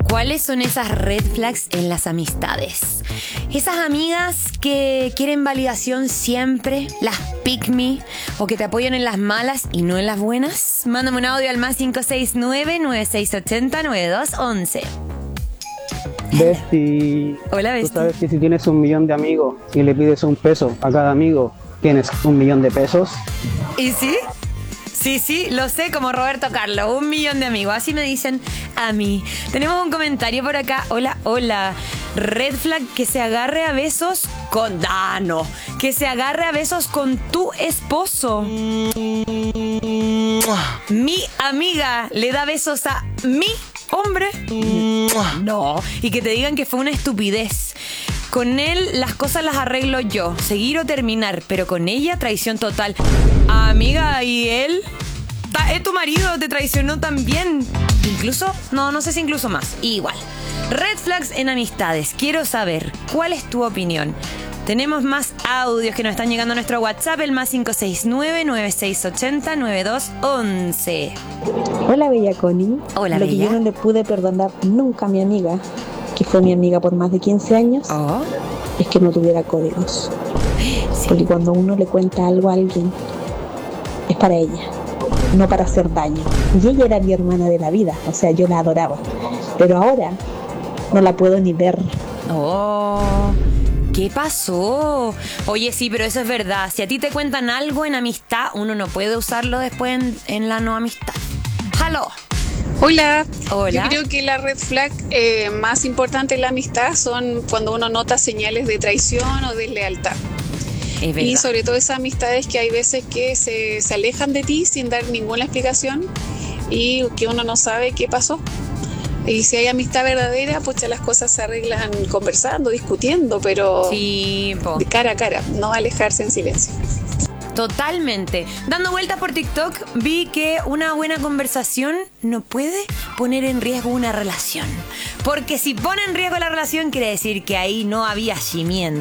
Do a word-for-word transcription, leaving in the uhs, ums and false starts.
¿Cuáles son esas red flags en las amistades? Esas amigas que quieren validación siempre, las pick me, o que te apoyan en las malas y no en las buenas. Mándame un audio al más cinco seis nueve, nueve seis ocho cero, nueve dos uno uno. Besti, Hola, Besti. tú sabes que si tienes un millón de amigos y le pides un peso a cada amigo, tienes un millón de pesos. ¿Y sí? Sí, sí, lo sé, como Roberto Carlos, un millón de amigos. Así me dicen a mí. Tenemos un comentario por acá. Hola, hola. Red flag, que se agarre a besos con... Ah, no. Que se agarre a besos con tu esposo. Mi amiga le da besos a mi hombre. No. Y que te digan que fue una estupidez. Con él las cosas las arreglo yo, seguir o terminar, pero con ella traición total. Amiga, ¿y él? ¿Es tu marido? ¿Te traicionó también? Incluso, no, no sé si incluso más. Igual. Red flags en amistades. Quiero saber, ¿cuál es tu opinión? Tenemos más audios que nos están llegando a nuestro WhatsApp, el más cinco seis nueve, nueve seis ocho cero, nueve dos uno uno. Hola, bella Connie. Hola, Lo bella. que yo no le pude perdonar nunca a mi amiga, que fue mi amiga por más de quince años, Oh. es que no tuviera códigos. Sí. Porque cuando uno le cuenta algo a alguien, es para ella, no para hacer daño. Y ella era mi hermana de la vida, o sea, yo la adoraba. Pero ahora no la puedo ni ver. Oh, ¿qué pasó? Oye, sí, pero eso es verdad. Si a ti te cuentan algo en amistad, uno no puede usarlo después en, en la no amistad. ¡Halo! Hola. Hola. Yo creo que la red flag eh, más importante en la amistad son cuando uno nota señales de traición o deslealtad. Es verdad. Y sobre todo esas amistades que hay veces que se, se alejan de ti sin dar ninguna explicación y que uno no sabe qué pasó. Y si hay amistad verdadera, pues ya las cosas se arreglan conversando, discutiendo, pero Sí, po. de cara a cara, no alejarse en silencio. Totalmente. Dando vueltas por TikTok, vi que una buena conversación no puede poner en riesgo una relación. Porque si pone en riesgo la relación, quiere decir que ahí no había cimiento.